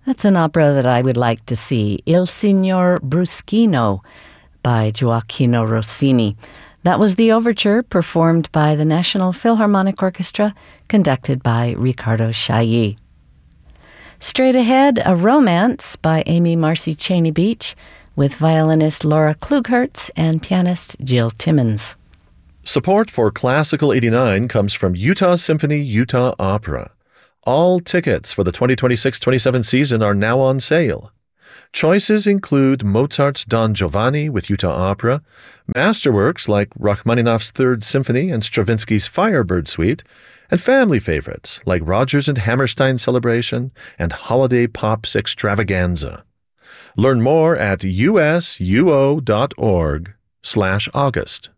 That's an opera that I would like to see, Il Signor Bruschino by Gioacchino Rossini. That was the overture performed by the National Philharmonic Orchestra, conducted by Riccardo Chailly. Straight ahead, a romance by Amy Marcy Cheney Beach with violinist Laura Klughertz and pianist Jill Timmons. Support for Classical 89 comes from Utah Symphony Utah Opera. All tickets for the 2026-27 season are now on sale. Choices include Mozart's Don Giovanni with Utah Opera, masterworks like Rachmaninoff's Third Symphony and Stravinsky's Firebird Suite, and family favorites like Rodgers and Hammerstein Celebration and Holiday Pops Extravaganza. Learn more at usuo.org/August.